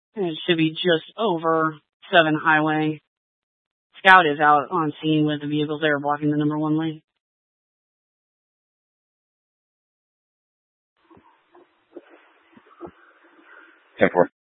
And it should be just over 7 highway. Scout is out on scene with the vehicles there blocking the number 1 lane. 10-4.